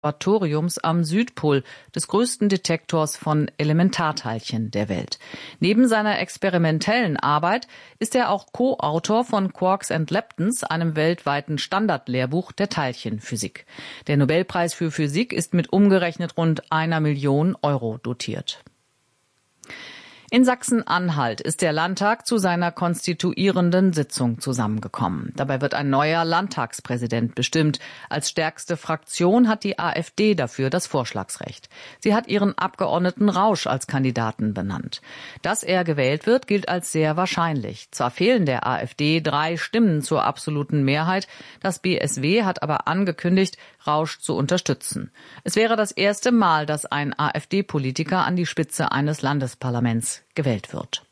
Laboratoriums am Südpol, des größten Detektors von Elementarteilchen der Welt. Neben seiner experimentellen Arbeit ist er auch Co-Autor von Quarks and Leptons, einem weltweiten Standardlehrbuch der Teilchenphysik. Der Nobelpreis für Physik ist mit umgerechnet rund 1 Million Euro dotiert. In Sachsen-Anhalt ist der Landtag zu seiner konstituierenden Sitzung zusammengekommen. Dabei wird ein neuer Landtagspräsident bestimmt. Als stärkste Fraktion hat die AfD dafür das Vorschlagsrecht. Sie hat ihren Abgeordneten Rausch als Kandidaten benannt. Dass er gewählt wird, gilt als sehr wahrscheinlich. Zwar fehlen der AfD 3 Stimmen zur absoluten Mehrheit, das BSW hat aber angekündigt, Rausch zu unterstützen. Es wäre das erste Mal, dass ein AfD-Politiker an die Spitze eines Landesparlaments gewählt wird.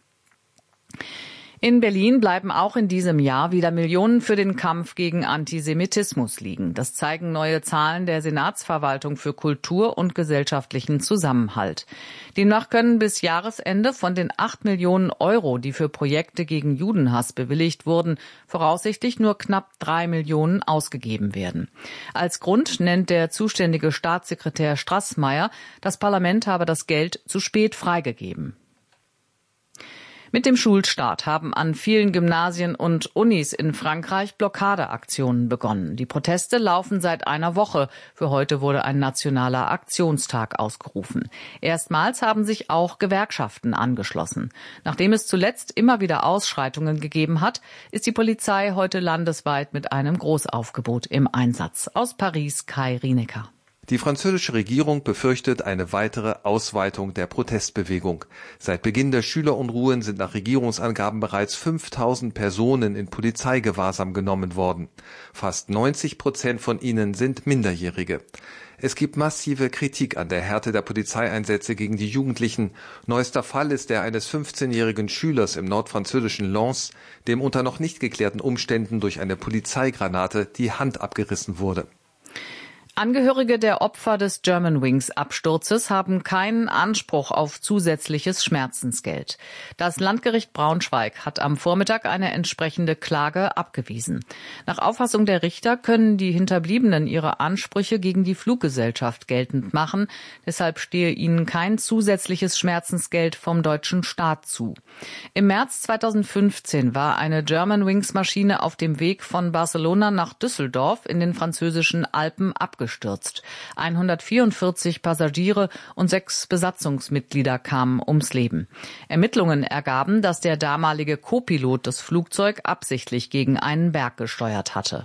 In Berlin bleiben auch in diesem Jahr wieder Millionen für den Kampf gegen Antisemitismus liegen. Das zeigen neue Zahlen der Senatsverwaltung für Kultur und gesellschaftlichen Zusammenhalt. Demnach können bis Jahresende von den 8 Millionen Euro, die für Projekte gegen Judenhass bewilligt wurden, voraussichtlich nur knapp 3 Millionen ausgegeben werden. Als Grund nennt der zuständige Staatssekretär Straßmeier, das Parlament habe das Geld zu spät freigegeben. Mit dem Schulstart haben an vielen Gymnasien und Unis in Frankreich Blockadeaktionen begonnen. Die Proteste laufen seit einer Woche. Für heute wurde ein nationaler Aktionstag ausgerufen. Erstmals haben sich auch Gewerkschaften angeschlossen. Nachdem es zuletzt immer wieder Ausschreitungen gegeben hat, ist die Polizei heute landesweit mit einem Großaufgebot im Einsatz. Aus Paris Kai Rienecker. Die französische Regierung befürchtet eine weitere Ausweitung der Protestbewegung. Seit Beginn der Schülerunruhen sind nach Regierungsangaben bereits 5000 Personen in Polizeigewahrsam genommen worden. Fast 90% von ihnen sind Minderjährige. Es gibt massive Kritik an der Härte der Polizeieinsätze gegen die Jugendlichen. Neuester Fall ist der eines 15-jährigen Schülers im nordfranzösischen Lens, dem unter noch nicht geklärten Umständen durch eine Polizeigranate die Hand abgerissen wurde. Angehörige der Opfer des Germanwings-Absturzes haben keinen Anspruch auf zusätzliches Schmerzensgeld. Das Landgericht Braunschweig hat am Vormittag eine entsprechende Klage abgewiesen. Nach Auffassung der Richter können die Hinterbliebenen ihre Ansprüche gegen die Fluggesellschaft geltend machen. Deshalb stehe ihnen kein zusätzliches Schmerzensgeld vom deutschen Staat zu. Im März 2015 war eine Germanwings-Maschine auf dem Weg von Barcelona nach Düsseldorf in den französischen Alpen abgestürzt. 144 Passagiere und 6 Besatzungsmitglieder kamen ums Leben. Ermittlungen ergaben, dass der damalige Co-Pilot das Flugzeug absichtlich gegen einen Berg gesteuert hatte.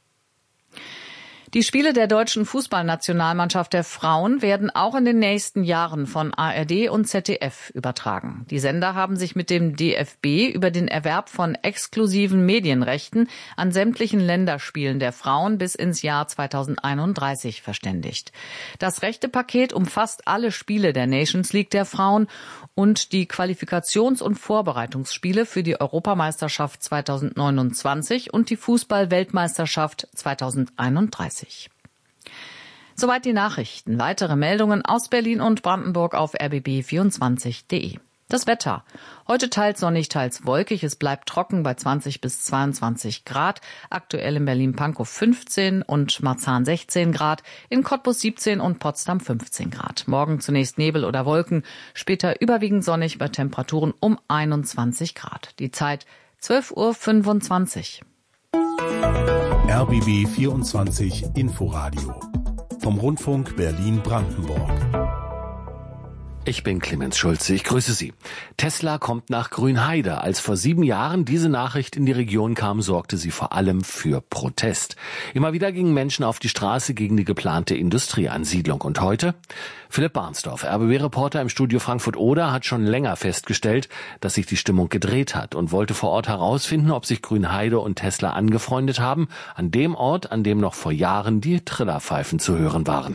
Die Spiele der deutschen Fußballnationalmannschaft der Frauen werden auch in den nächsten Jahren von ARD und ZDF übertragen. Die Sender haben sich mit dem DFB über den Erwerb von exklusiven Medienrechten an sämtlichen Länderspielen der Frauen bis ins Jahr 2031 verständigt. Das Rechtepaket umfasst alle Spiele der Nations League der Frauen und die Qualifikations- und Vorbereitungsspiele für die Europameisterschaft 2029 und die Fußball-Weltmeisterschaft 2031. Soweit die Nachrichten. Weitere Meldungen aus Berlin und Brandenburg auf rbb24.de. Das Wetter. Heute teils sonnig, teils wolkig. Es bleibt trocken bei 20 bis 22 Grad. Aktuell in Berlin-Pankow 15 und Marzahn 16 Grad. In Cottbus 17 und Potsdam 15 Grad. Morgen zunächst Nebel oder Wolken. Später überwiegend sonnig bei Temperaturen um 21 Grad. Die Zeit 12:25 Uhr. RBB 24 Inforadio vom Rundfunk Berlin-Brandenburg. Ich bin Clemens Schulze, ich grüße Sie. Tesla kommt nach Grünheide. Als vor 7 Jahren diese Nachricht in die Region kam, sorgte sie vor allem für Protest. Immer wieder gingen Menschen auf die Straße gegen die geplante Industrieansiedlung. Und heute? Philipp Barnsdorf, RBB-Reporter im Studio Frankfurt-Oder, hat schon länger festgestellt, dass sich die Stimmung gedreht hat und wollte vor Ort herausfinden, ob sich Grünheide und Tesla angefreundet haben, an dem Ort, an dem noch vor Jahren die Trillerpfeifen zu hören waren.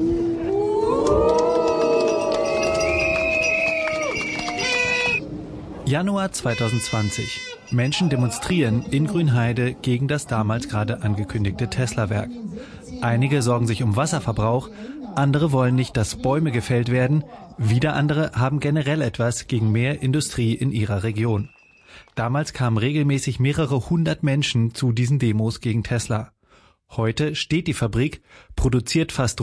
Januar 2020. Menschen demonstrieren in Grünheide gegen das damals gerade angekündigte Tesla-Werk. Einige sorgen sich um Wasserverbrauch, andere wollen nicht, dass Bäume gefällt werden, wieder andere haben generell etwas gegen mehr Industrie in ihrer Region. Damals kamen regelmäßig mehrere hundert Menschen zu diesen Demos gegen Tesla. Heute steht die Fabrik, produziert fast